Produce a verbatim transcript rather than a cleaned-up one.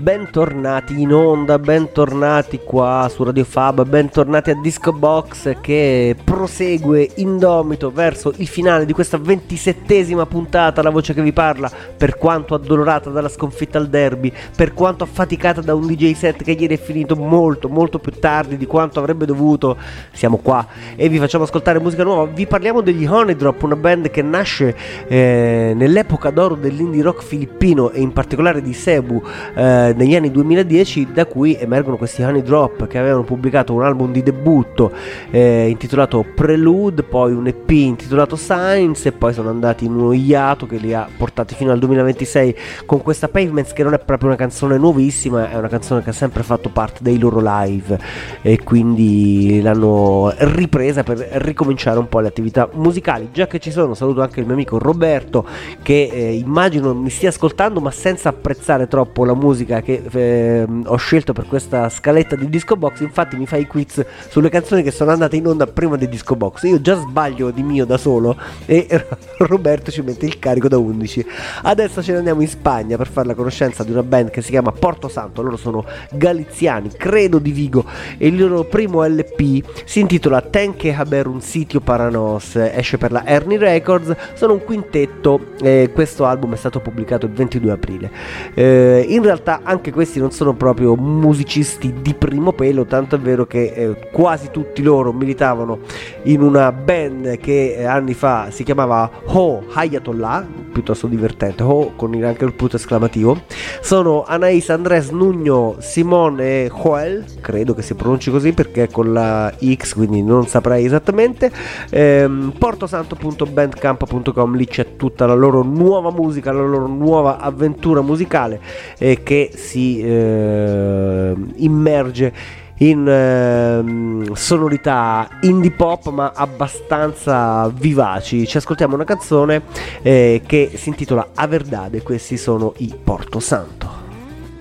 Bentornati in onda, bentornati qua su Radio Fab, bentornati a Disco Box che prosegue indomito verso il finale di questa ventisettesima puntata. La voce che vi parla, per quanto addolorata dalla sconfitta al derby, per quanto affaticata da un D J set che ieri è finito molto molto più tardi di quanto avrebbe dovuto, siamo qua e vi facciamo ascoltare musica nuova. Vi parliamo degli Honey Drop, una band che nasce eh, nell'epoca d'oro dell'indie rock filippino e in particolare di Cebu eh, negli anni duemiladieci, da cui emergono questi Honey Drop che avevano pubblicato un album di debutto eh, intitolato Prelude, poi un E P intitolato Signs, e poi sono andati in uno iato che li ha portati fino al duemilaventisei con questa Pavements, che non è proprio una canzone nuovissima, è una canzone che ha sempre fatto parte dei loro live e quindi l'hanno ripresa per ricominciare un po' le attività musicali. Già che ci sono, saluto anche il mio amico Roberto che eh, immagino mi stia ascoltando ma senza apprezzare troppo la musica che eh, ho scelto per questa scaletta di Disco Box. Infatti mi fa i quiz sulle canzoni che sono andate in onda prima di Disco Box. Io già sbaglio di mio da solo e Roberto ci mette il carico da undici. Adesso ce ne andiamo in Spagna per fare la conoscenza di una band che si chiama Porto Santo. Loro sono galiziani, credo di Vigo, e il loro primo L P si intitola Ten que haber un sitio para nos, esce per la Ernie Records. Sono un quintetto e questo album è stato pubblicato il ventidue aprile. Eh, in realtà anche questi non sono proprio musicisti di primo pelo, tanto è vero che eh, quasi tutti loro militavano in una band che eh, anni fa si chiamava Ho Hayatollah, piuttosto divertente, Ho con anche il punto esclamativo. Sono Anais, Andrés, Nuño, Simon e Joel, credo che si pronunci così perché è con la X, quindi non saprei esattamente. ehm, portosanto punto bandcamp punto com, lì c'è tutta la loro nuova musica, la loro nuova avventura musicale eh, che si eh, immerge in eh, sonorità indie pop ma abbastanza vivaci. Ci ascoltiamo una canzone eh, che si intitola A Verdade. Questi sono i Porto Santo.